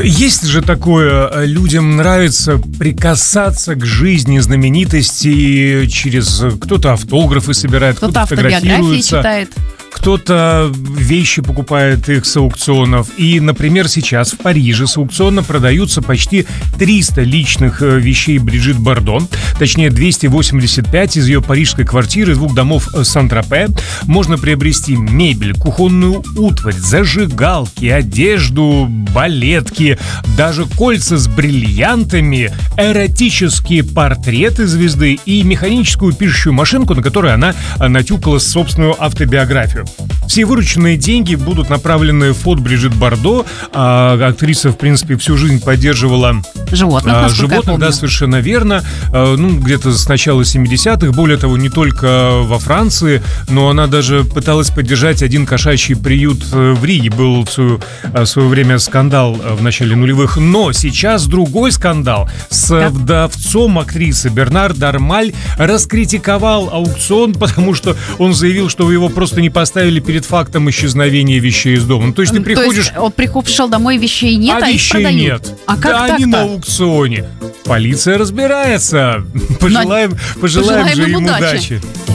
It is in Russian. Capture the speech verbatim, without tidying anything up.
Есть же такое, людям нравится прикасаться к жизни знаменитостей через... Кто-то автографы собирает, кто-то, кто-то фотографируется, читает. Кто-то вещи покупает их с аукционов. И, например, сейчас в Париже с аукциона продаются почти триста личных вещей Брижит Бардо. Точнее, двести восемьдесят пять из ее парижской квартиры, двух домов Сан-Тропе. Можно приобрести мебель, кухонную утварь, зажигалки, одежду, балетки, даже кольца с бриллиантами, эротические портреты звезды и механическую пишущую машинку, на которой она натюкала собственную автобиографию. Все вырученные деньги будут направлены в фонд Брижит Бардо. А, актриса, в принципе, всю жизнь поддерживала животных, а, насколько животных, я помню. Да, совершенно верно. А, ну, где-то с начала семидесятых. Более того, не только во Франции, но она даже пыталась поддержать один кошачий приют в Риге. Был в свое, в свое время скандал в начале нулевых. Но сейчас другой скандал. С как? вдовцом актрисы Бернар Дармаль раскритиковал аукцион, потому что он заявил, что его просто не поставили перед фактом исчезновения вещей из дома. Ну, то есть ты приходишь... То есть он пришел домой, вещей нет, а, а их вещей продают. нет. А как да, так-то? они на аукционе. Полиция разбирается. Пожелаем, пожелаем, Пожелаем же им им удачи. удачи.